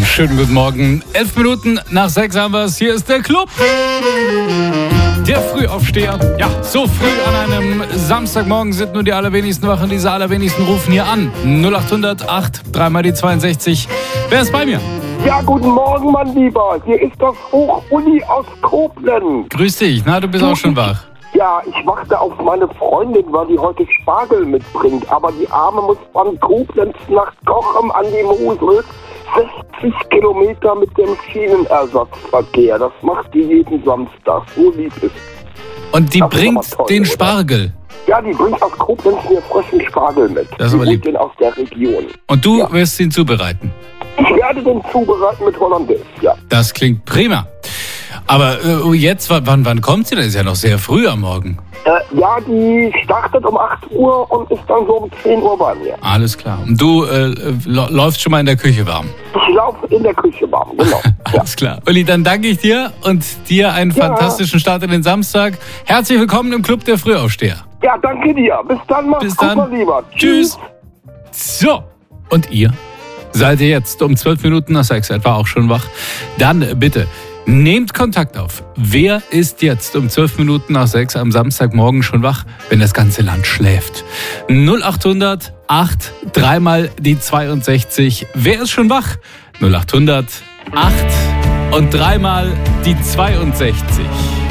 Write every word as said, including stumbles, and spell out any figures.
Schönen guten Morgen. Elf Minuten nach sechs haben wir es. Hier ist der Club. Der Frühaufsteher. Ja, so früh an einem Samstagmorgen sind nur die allerwenigsten wach und diese allerwenigsten rufen hier an. null acht hundert acht, dreimal die zweiundsechzig. Wer ist bei mir? Ja, guten Morgen, mein Lieber. Hier ist das Hoch-Uli aus Koblenz. Grüß dich. Na, du bist auch schon wach. Ja, ich warte auf meine Freundin, weil die heute Spargel mitbringt. Aber die Arme muss von Koblenz nach Cochem an die Mosel sechzig Kilometer mit dem Schienenersatzverkehr. Das macht die jeden Samstag. So lieb ist. Und die Das ist bringt aber toll, den oder? Spargel. Ja, die bringt aus Koblenz mir frischen Spargel mit. Das ist die aber holt lieb. den aus der Region. Und du Ja. wirst ihn zubereiten. Ich werde den zubereiten mit Hollandaise, ja. Das klingt prima. Aber äh, jetzt, w- wann, wann kommt sie? Das ist ja noch sehr früh am Morgen. Äh, ja, die startet um acht Uhr und ist dann so um zehn Uhr bei mir. Alles klar. Und du äh, l- läufst schon mal in der Küche warm. Ich laufe in der Küche warm, genau. Ja. Alles klar. Uli, dann danke ich dir und dir einen Ja. fantastischen Start in den Samstag. Herzlich willkommen im Club der Frühaufsteher. ja, danke dir. Bis dann, mach's Bis gut, dann. mein Lieber. Tschüss. So, und ihr? Seid ihr jetzt um zwölf Minuten nach sechs etwa auch schon wach? Dann bitte nehmt Kontakt auf. Wer ist jetzt um zwölf Minuten nach sechs am Samstagmorgen schon wach, wenn das ganze Land schläft? null acht hundert acht, dreimal die zweiundsechzig. Wer ist schon wach? null acht hundert acht und dreimal die zweiundsechzig.